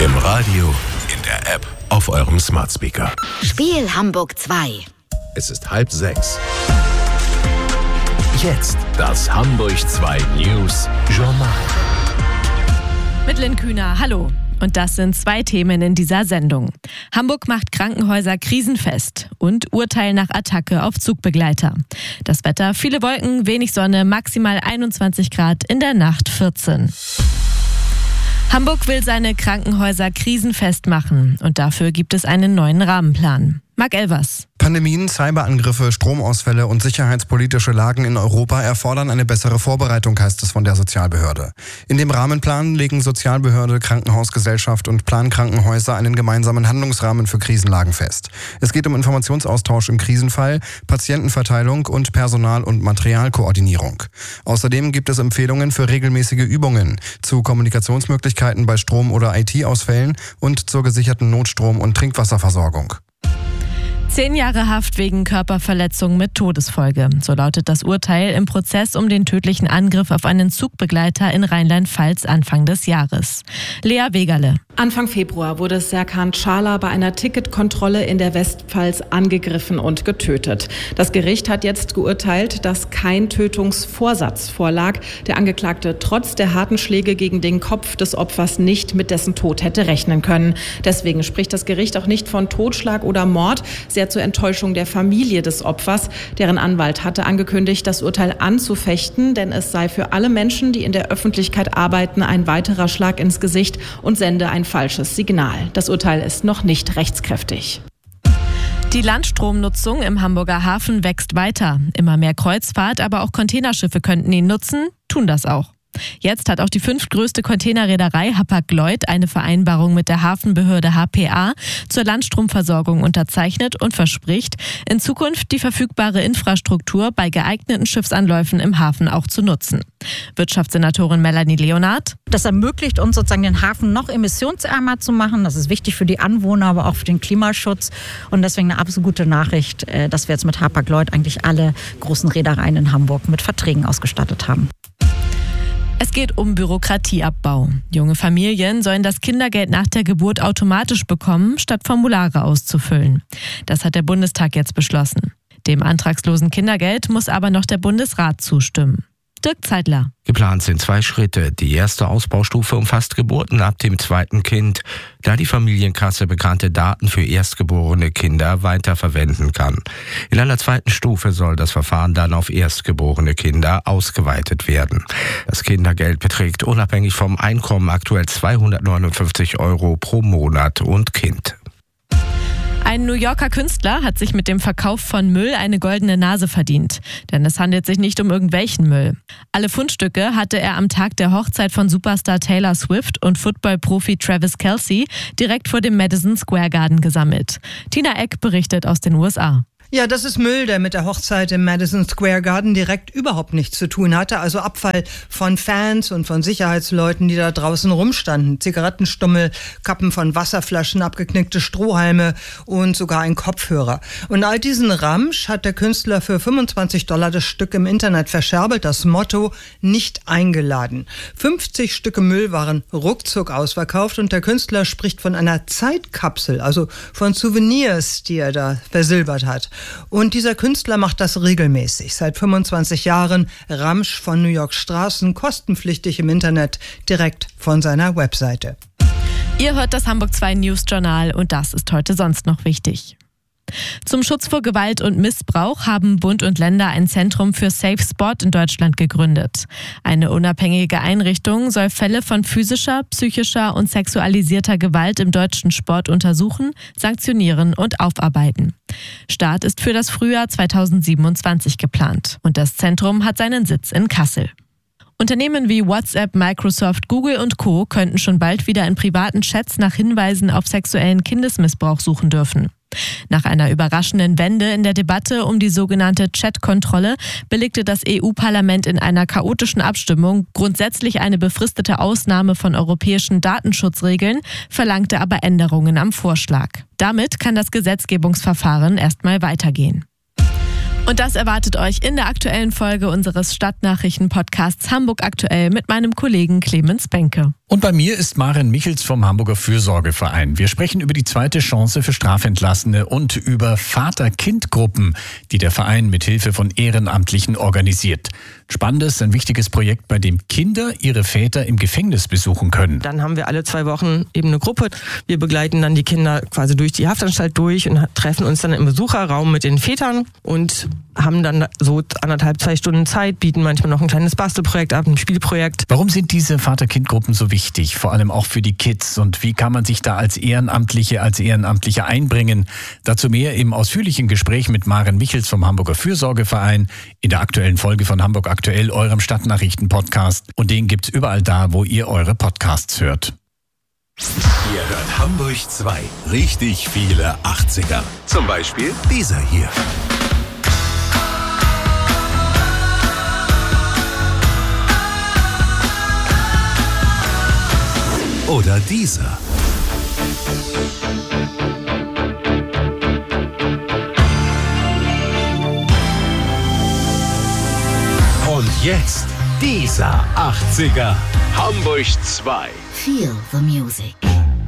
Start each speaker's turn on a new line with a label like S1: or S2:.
S1: Im Radio, in der App, auf eurem Smart Speaker.
S2: Spiel Hamburg 2.
S1: Es ist 5:30. Jetzt das Hamburg 2 News Journal.
S3: Mit Lynn Kühner, hallo. Und das sind 2 Themen in dieser Sendung. Hamburg macht Krankenhäuser krisenfest und Urteil nach Attacke auf Zugbegleiter. Das Wetter, viele Wolken, wenig Sonne, maximal 21 Grad, in der Nacht 14. Hamburg will seine Krankenhäuser krisenfest machen und dafür gibt es einen neuen Rahmenplan. Marc Elvers.
S4: Pandemien, Cyberangriffe, Stromausfälle und sicherheitspolitische Lagen in Europa erfordern eine bessere Vorbereitung, heißt es von der Sozialbehörde. In dem Rahmenplan legen Sozialbehörde, Krankenhausgesellschaft und Plankrankenhäuser einen gemeinsamen Handlungsrahmen für Krisenlagen fest. Es geht um Informationsaustausch im Krisenfall, Patientenverteilung und Personal- und Materialkoordinierung. Außerdem gibt es Empfehlungen für regelmäßige Übungen zu Kommunikationsmöglichkeiten bei Strom- oder IT-Ausfällen und zur gesicherten Notstrom- und Trinkwasserversorgung.
S3: 10 Jahre Haft wegen Körperverletzung mit Todesfolge. So lautet das Urteil im Prozess um den tödlichen Angriff auf einen Zugbegleiter in Rheinland-Pfalz Anfang des Jahres. Lea Wegerle.
S5: Anfang Februar wurde Serkan Çağlar bei einer Ticketkontrolle in der Westpfalz angegriffen und getötet. Das Gericht hat jetzt geurteilt, dass kein Tötungsvorsatz vorlag. Der Angeklagte trotz der harten Schläge gegen den Kopf des Opfers nicht mit dessen Tod hätte rechnen können. Deswegen spricht das Gericht auch nicht von Totschlag oder Mord. Sehr zur Enttäuschung der Familie des Opfers. Deren Anwalt hatte angekündigt, das Urteil anzufechten, denn es sei für alle Menschen, die in der Öffentlichkeit arbeiten, ein weiterer Schlag ins Gesicht und sende ein falsches Signal. Das Urteil ist noch nicht rechtskräftig.
S3: Die Landstromnutzung im Hamburger Hafen wächst weiter. Immer mehr Kreuzfahrt, aber auch Containerschiffe könnten ihn nutzen, tun das auch. Jetzt hat auch die 5. größte Containerreederei Hapag-Lloyd eine Vereinbarung mit der Hafenbehörde HPA zur Landstromversorgung unterzeichnet und verspricht, in Zukunft die verfügbare Infrastruktur bei geeigneten Schiffsanläufen im Hafen auch zu nutzen. Wirtschaftssenatorin Melanie Leonard.
S6: Das ermöglicht uns sozusagen den Hafen noch emissionsärmer zu machen. Das ist wichtig für die Anwohner, aber auch für den Klimaschutz. Und deswegen eine absolut gute Nachricht, dass wir jetzt mit Hapag-Lloyd eigentlich alle großen Reedereien in Hamburg mit Verträgen ausgestattet haben.
S3: Es geht um Bürokratieabbau. Junge Familien sollen das Kindergeld nach der Geburt automatisch bekommen, statt Formulare auszufüllen. Das hat der Bundestag jetzt beschlossen. Dem antragslosen Kindergeld muss aber noch der Bundesrat zustimmen. Dirk Zeitler.
S7: Geplant sind 2 Schritte. Die erste Ausbaustufe umfasst Geburten ab dem 2. Kind, da die Familienkasse bekannte Daten für erstgeborene Kinder weiterverwenden kann. In einer 2. Stufe soll das Verfahren dann auf erstgeborene Kinder ausgeweitet werden. Das Kindergeld beträgt unabhängig vom Einkommen aktuell 259 € pro Monat und Kind.
S3: Ein New Yorker Künstler hat sich mit dem Verkauf von Müll eine goldene Nase verdient. Denn es handelt sich nicht um irgendwelchen Müll. Alle Fundstücke hatte er am Tag der Hochzeit von Superstar Taylor Swift und Football-Profi Travis Kelce direkt vor dem Madison Square Garden gesammelt. Tina Eck berichtet aus den USA.
S8: Ja, das ist Müll, der mit der Hochzeit im Madison Square Garden direkt überhaupt nichts zu tun hatte. Also Abfall von Fans und von Sicherheitsleuten, die da draußen rumstanden. Zigarettenstummel, Kappen von Wasserflaschen, abgeknickte Strohhalme und sogar ein Kopfhörer. Und all diesen Ramsch hat der Künstler für $25 das Stück im Internet verscherbelt. Das Motto: nicht eingeladen. 50 Stücke Müll waren ruckzuck ausverkauft und der Künstler spricht von einer Zeitkapsel, also von Souvenirs, die er da versilbert hat. Und dieser Künstler macht das regelmäßig. Seit 25 Jahren Ramsch von New York Straßen, kostenpflichtig im Internet, direkt von seiner Webseite.
S3: Ihr hört das Hamburg 2 News Journal und das ist heute sonst noch wichtig. Zum Schutz vor Gewalt und Missbrauch haben Bund und Länder ein Zentrum für Safe Sport in Deutschland gegründet. Eine unabhängige Einrichtung soll Fälle von physischer, psychischer und sexualisierter Gewalt im deutschen Sport untersuchen, sanktionieren und aufarbeiten. Start ist für das Frühjahr 2027 geplant und das Zentrum hat seinen Sitz in Kassel. Unternehmen wie WhatsApp, Microsoft, Google und Co. könnten schon bald wieder in privaten Chats nach Hinweisen auf sexuellen Kindesmissbrauch suchen dürfen. Nach einer überraschenden Wende in der Debatte um die sogenannte Chat-Kontrolle belegte das EU-Parlament in einer chaotischen Abstimmung grundsätzlich eine befristete Ausnahme von europäischen Datenschutzregeln, verlangte aber Änderungen am Vorschlag. Damit kann das Gesetzgebungsverfahren erstmal weitergehen. Und das erwartet euch in der aktuellen Folge unseres Stadtnachrichten-Podcasts Hamburg aktuell mit meinem Kollegen Clemens Benke.
S9: Und bei mir ist Maren Michels vom Hamburger Fürsorgeverein. Wir sprechen über die zweite Chance für Strafentlassene und über Vater-Kind-Gruppen, die der Verein mit Hilfe von Ehrenamtlichen organisiert. Spannendes, ein wichtiges Projekt, bei dem Kinder ihre Väter im Gefängnis besuchen können.
S10: Dann haben wir alle 2 Wochen eben eine Gruppe. Wir begleiten dann die Kinder quasi durch die Haftanstalt durch und treffen uns dann im Besucherraum mit den Vätern und haben dann so 1,5, 2 Stunden Zeit, bieten manchmal noch ein kleines Bastelprojekt ab, ein Spielprojekt.
S9: Warum sind diese Vater-Kind-Gruppen so wichtig, vor allem auch für die Kids? Und wie kann man sich da als Ehrenamtliche einbringen? Dazu mehr im ausführlichen Gespräch mit Maren Michels vom Hamburger Fürsorgeverein in der aktuellen Folge von Hamburg Aktuell, eurem Stadtnachrichten-Podcast. Und den gibt's überall da, wo ihr eure Podcasts hört.
S1: Ihr hört Hamburg 2. Richtig viele 80er. Zum Beispiel dieser hier. Oder dieser. Und jetzt dieser 80er. Hamburg 2.
S2: Feel the music.